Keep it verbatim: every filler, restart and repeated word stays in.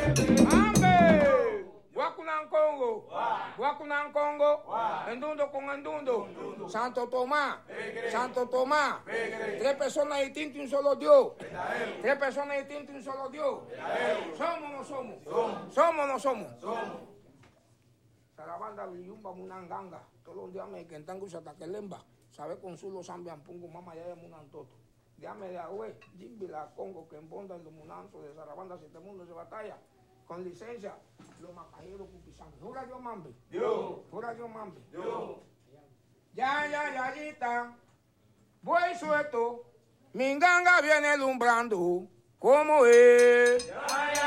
¡Ambe! Guacunan Congo, Guacunan Congo, Endundo con Endundo, Santo Tomás, Santo Tomás, tres personas distintas y un solo Dios, tres personas distintas y un solo Dios. ¿Somos o no somos? ¿Somos o no somos? Sarabanda, Villumba, Munanganga, todos los días me quentan hasta que lemba, sabe consulo Zambian Pungo, mamá ya de Munantoto. Dígame de Agüe, Jimbi la Congo, que embonda en los munanzos de Sarabanda, siete mundos de batalla. Con licencia, los macajeros cupizando. Jura Dios mambe. Dios. Jura Dios mambe. Dios. Ya, ya, ya, yita. Voy suelto. Mi ganga viene alumbrando. ¿Cómo es? Ya, ya.